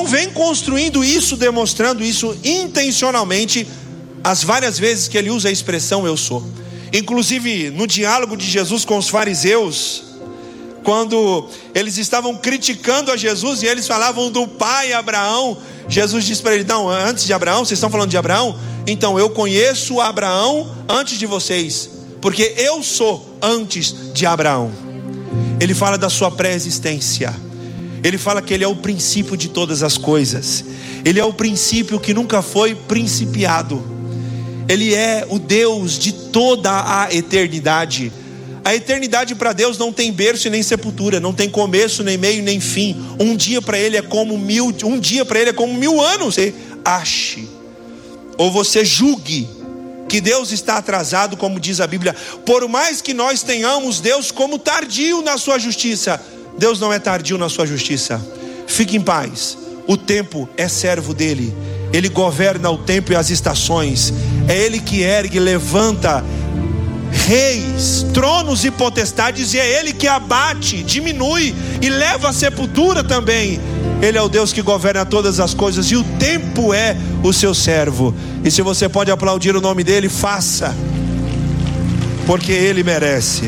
João vem construindo isso, demonstrando isso intencionalmente, as várias vezes que ele usa a expressão eu sou. Inclusive no diálogo de Jesus com os fariseus, quando eles estavam criticando a Jesus e eles falavam do pai Abraão, Jesus disse para ele: não, antes de Abraão, vocês estão falando de Abraão? Então eu conheço Abraão antes de vocês, porque eu sou antes de Abraão. Ele fala da sua pré-existência. Ele fala que ele é o princípio de todas as coisas. Ele é o princípio que nunca foi principiado. Ele é o Deus de toda a eternidade. A eternidade para Deus não tem berço e nem sepultura, não tem começo, nem meio, nem fim. Um dia para Ele é como 1000 anos. Você ache, ou você julgue que Deus está atrasado, como diz a Bíblia. Por mais que nós tenhamos Deus como tardio na sua justiça, Deus não é tardio na sua justiça. Fique em paz, o tempo é servo dele. Ele governa o tempo e as estações. É Ele que ergue, levanta reis, tronos e potestades. E é Ele que abate, diminui e leva à sepultura também. Ele é o Deus que governa todas as coisas, e o tempo é o seu servo. E se você pode aplaudir o nome dele, faça, porque ele merece.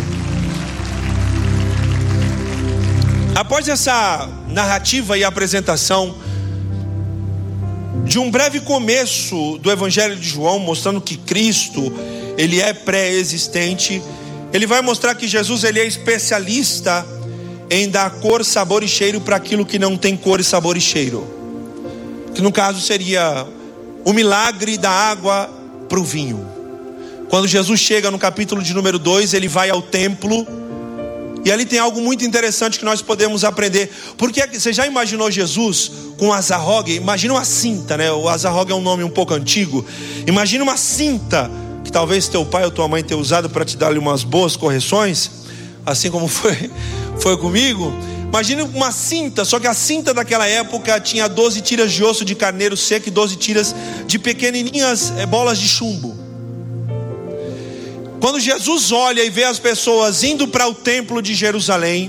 Após essa narrativa e apresentação de um breve começo do Evangelho de João, mostrando que Cristo, ele é pré-existente, ele vai mostrar que Jesus, ele é especialista em dar cor, sabor e cheiro para aquilo que não tem cor, sabor e cheiro, que no caso seria o milagre da água para o vinho. Quando Jesus chega no capítulo de número 2, ele vai ao templo, e ali tem algo muito interessante que nós podemos aprender. Porque você já imaginou Jesus com azarrogue? Imagina uma cinta, né? O azarrogue é um nome um pouco antigo. Imagina uma cinta que talvez teu pai ou tua mãe tenha usado para te dar ali umas boas correções, assim como foi comigo. Imagina uma cinta, só que a cinta daquela época tinha 12 tiras de osso de carneiro seco e 12 tiras de pequenininhas bolas de chumbo. Quando Jesus olha e vê as pessoas indo para o templo de Jerusalém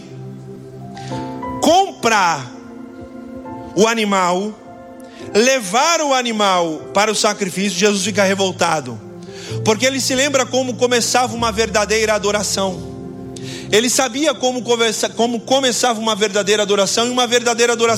comprar o animal, levar o animal para o sacrifício, Jesus fica revoltado, porque ele se lembra como começava uma verdadeira adoração. Ele sabia como começava uma verdadeira adoração, e uma verdadeira adoração